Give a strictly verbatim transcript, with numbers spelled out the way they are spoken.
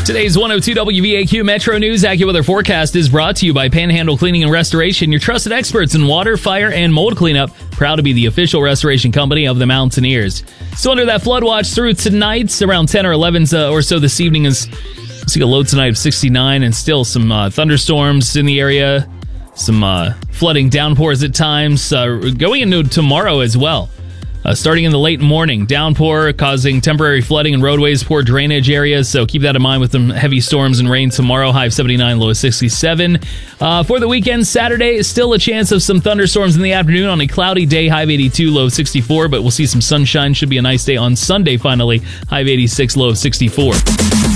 Today's one oh two W V A Q Metro News AccuWeather forecast is brought to you by Panhandle Cleaning and Restoration, your trusted experts in water, fire, and mold cleanup. Proud to be the official restoration company of the Mountaineers. So under that flood watch through tonight, around ten or eleven or so this evening, is see a low tonight of sixty-nine and still some uh, thunderstorms in the area, some uh, flooding downpours at times, uh, going into tomorrow as well. Uh, starting in the late morning, downpour causing temporary flooding in roadways, poor drainage areas, so keep that in mind with some heavy storms and rain tomorrow. High of seventy-nine, low of sixty-seven. Uh, for the weekend, Saturday, still a chance of some thunderstorms in the afternoon on a cloudy day. High of eighty-two, low of sixty-four, but we'll see some sunshine. Should be a nice day on Sunday finally. High of eighty-six, low of sixty-four.